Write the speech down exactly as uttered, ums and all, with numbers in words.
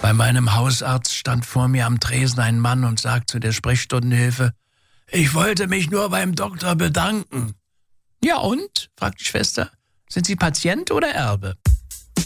Bei meinem Hausarzt stand vor mir am Tresen ein Mann und sagt zu der Sprechstundenhilfe: »Ich wollte mich nur beim Doktor bedanken.« »Ja und?« fragt die Schwester. »Sind Sie Patient oder Erbe?«